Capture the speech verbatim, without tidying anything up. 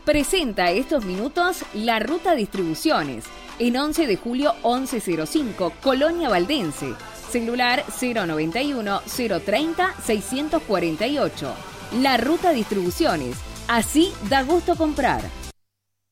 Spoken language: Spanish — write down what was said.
Presenta estos minutos La Ruta Distribuciones en once de julio once cero cinco, Colonia Valdense. Celular cero noventa y uno, cero treinta, seiscientos cuarenta y ocho. La Ruta Distribuciones. Así da gusto comprar.